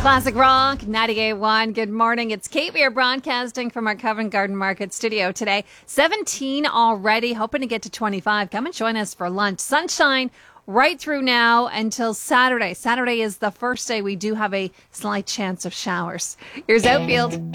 Classic Rock 98.1. Good morning. It's Kate. We are broadcasting from our Covent Garden Market studio today. 17 already, hoping to get to 25. Come and join us for lunch. Sunshine right through now until Saturday. Saturday is the first day we do have a slight chance of showers. Here's Outfield.